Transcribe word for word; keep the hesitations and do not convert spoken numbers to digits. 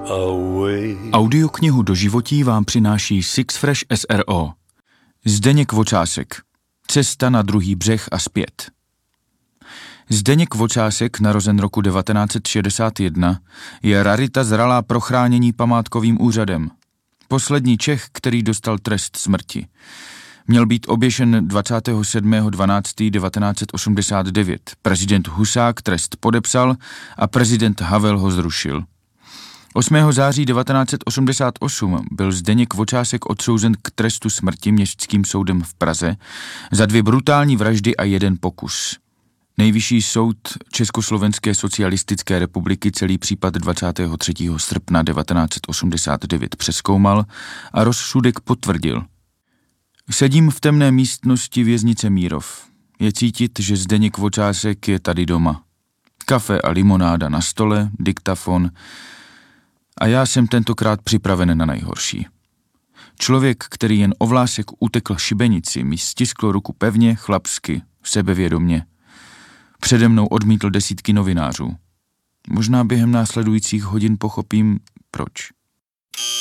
Audioknihu do životí vám přináší Six Fresh S R O. Zdeněk Vočásek. Cesta na druhý břeh a zpět. Zdeněk Vočásek, narozen roku devatenáct set šedesát jedna, je rarita zralá pro chránění památkovým úřadem. Poslední Čech, který dostal trest smrti. Měl být oběšen dvacátého sedmého dvanáctého devatenáct set osmdesát devět. Prezident Husák trest podepsal a prezident Havel ho zrušil. osmého září devatenáct set osmdesát osm byl Zdeněk Vočásek odsouzen k trestu smrti Městským soudem v Praze za dvě brutální vraždy a jeden pokus. Nejvyšší soud Československé socialistické republiky celý případ dvacátého třetího srpna devatenáct set osmdesát devět přezkoumal a rozsudek potvrdil. Sedím v temné místnosti věznice Mírov. Je cítit, že Zdeněk Vočásek je tady doma. Kafe a limonáda na stole, diktafon a já jsem tentokrát připraven na nejhorší. Člověk, který jen o vlásek utekl šibenici, mi stiskl ruku pevně, chlapsky, sebevědomně. Přede mnou odmítl desítky novinářů. Možná během následujících hodin pochopím, proč.